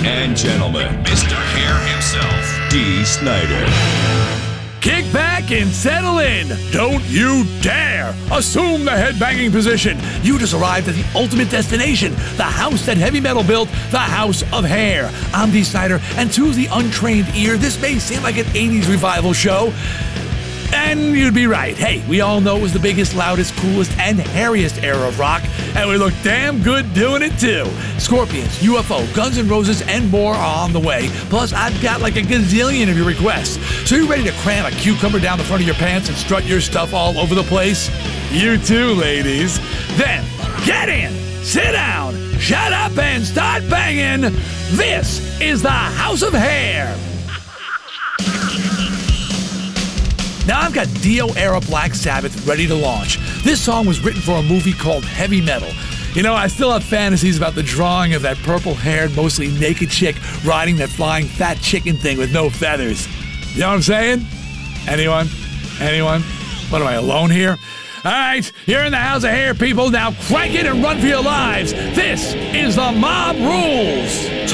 and gentlemen, Mr. Hair himself, Dee Snider. Kick back and settle in. Don't you dare assume the headbanging position. You just arrived at the ultimate destination, the house that heavy metal built, the House of Hair. I'm Dee Snider, and to the untrained ear, this may seem like an 80s revival show. And you'd be right. Hey, we all know it was the biggest, loudest, coolest, and hairiest era of rock, and we look damn good doing it too. Scorpions, UFO, Guns N' Roses, and more are on the way. Plus, I've got like a gazillion of your requests. So you ready to cram a cucumber down the front of your pants and strut your stuff all over the place? You too, ladies. Then, get in, sit down, shut up, and start banging. This is the House of Hair. Now I've got Dio-era Black Sabbath ready to launch. This song was written for a movie called Heavy Metal. You know, I still have fantasies about the drawing of that purple-haired, mostly naked chick riding that flying fat chicken thing with no feathers. You know what I'm saying? Anyone? What am I, alone here? All right, you're in the House of Hair, people. Now crank it and run for your lives. This is the Mob Rules.